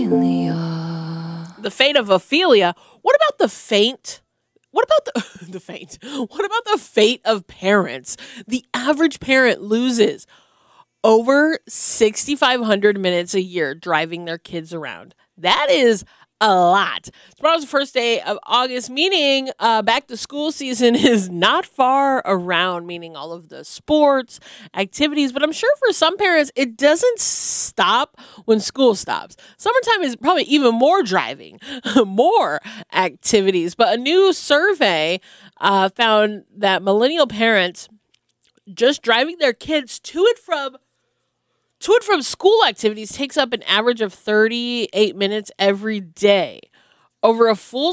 The fate of Ophelia. What about the faint? What about the faint? What about the fate of parents? The average parent loses over 6,500 minutes a year driving their kids around. That is a lot. Tomorrow's the first day of August, meaning back to school season is not far around, meaning all of the sports, activities. But I'm sure for some parents, it doesn't stop when school stops. Summertime is probably even more driving, more activities. But a new survey found that millennial parents just driving their kids to and from school activities takes up an average of 38 minutes every day. Over a full